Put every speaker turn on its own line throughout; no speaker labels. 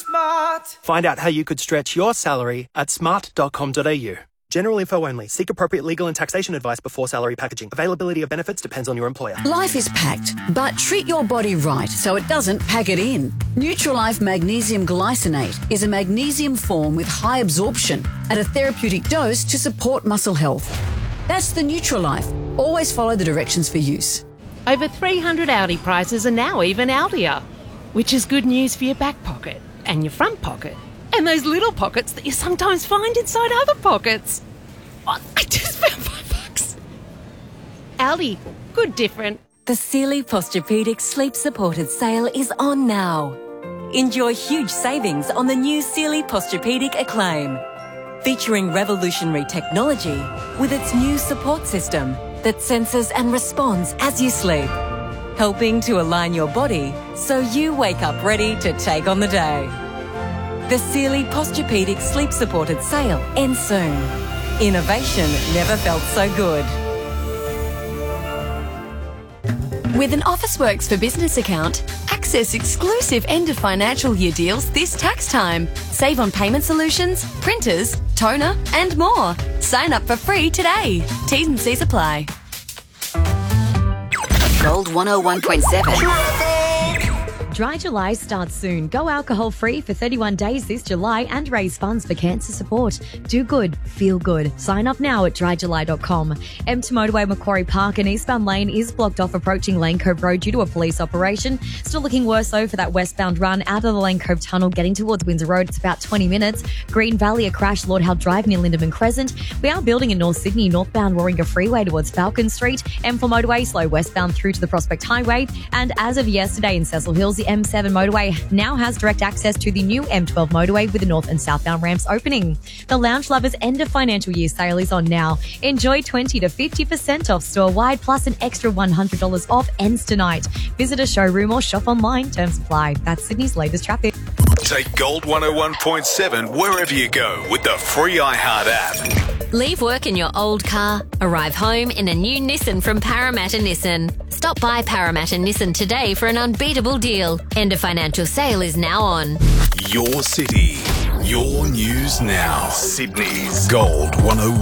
smart.
Find out how you could stretch your salary at smart.com.au. General info only. Seek appropriate legal and taxation advice before salary packaging. Availability of benefits depends on your employer.
Life is packed, but treat your body right so it doesn't pack it in. Nutrilife Magnesium Glycinate is a magnesium form with high absorption at a therapeutic dose to support muscle health. That's the Nutrilife. Always follow the directions for use.
Over 300 Audi prizes are now even Audier, which is good news for your back pocket and your front pocket. And those little pockets that you sometimes find inside other pockets. Oh, I just found $5. Aldi, good different.
The Sealy Posturepedic Sleep Supported sale is on now. Enjoy huge savings on the new Sealy Posturepedic Acclaim, featuring revolutionary technology with its new support system that senses and responds as you sleep, helping to align your body so you wake up ready to take on the day. The Sealy Posturepedic Sleep Supported sale ends soon. Innovation never felt so good.
With an Officeworks for Business account, access exclusive end of financial year deals this tax time. Save on payment solutions, printers, toner, and more. Sign up for free today. T's and C's apply.
Gold 101.7.
Dry July starts soon. Go alcohol-free for 31 days this July and raise funds for cancer support. Do good, feel good. Sign up now at dryjuly.com. M2 Motorway Macquarie Park and eastbound lane is blocked off approaching Lane Cove Road due to a police operation. Still looking worse though for that westbound run out of the Lane Cove Tunnel getting towards Windsor Road. It's about 20 minutes. Green Valley, a crash, Lord Howe Drive near Lindeman Crescent. We are building in North Sydney, northbound Warringah Freeway towards Falcon Street. M4 Motorway, slow westbound through to the Prospect Highway. And as of yesterday in Cecil Hills, the M7 motorway now has direct access to the new M12 motorway with the north and southbound ramps opening. The Lounge Lovers end of financial year sale is on now. Enjoy 20 to 50% off store-wide plus an extra $100 off ends tonight. Visit a showroom or shop online. Terms apply. That's Sydney's latest traffic.
Take Gold 101.7 wherever you go with the free iHeart app.
Leave work in your old car. Arrive home in a new Nissan from Parramatta Nissan. Stop by Parramatta Nissan today for an unbeatable deal. End of financial sale is now on.
Your city, your news now. Sydney's Gold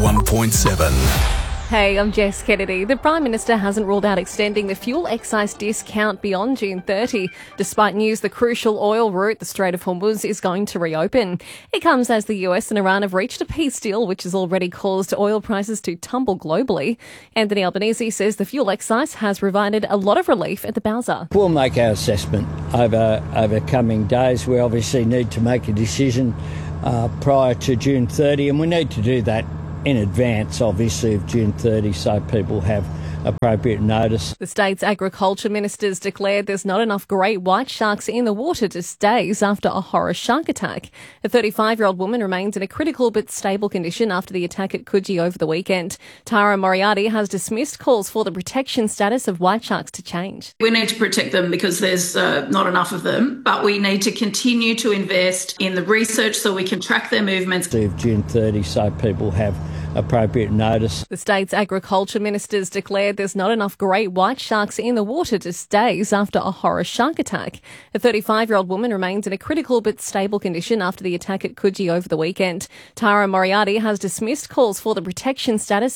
101.7.
Hey, I'm Jess Kennedy. The Prime Minister hasn't ruled out extending the fuel excise discount beyond June 30, despite news the crucial oil route, the Strait of Hormuz, is going to reopen. It comes as the US and Iran have reached a peace deal, which has already caused oil prices to tumble globally. Anthony Albanese says the fuel excise has provided a lot of relief at the Bowser.
We'll make our assessment over coming days. We obviously need to make a decision prior to June 30, and we need to do that in advance, obviously, of June 30, so people have appropriate notice.
The state's agriculture ministers declared there's not enough great white sharks in the water to days after a horror shark attack. A 35-year-old woman remains in a critical but stable condition after the attack at Coogee over the weekend. Tara Moriarty has dismissed calls for the protection status of white sharks to change.
We need to protect them because there's not enough of them, but we need to continue to invest in the research so we can track their movements.
Of June 30, so people have appropriate notice.
The state's agriculture ministers declared there's not enough great white sharks in the water to days after a horror shark attack. A 35-year-old woman remains in a critical but stable condition after the attack at Coogee over the weekend. Tara Moriarty has dismissed calls for the protection status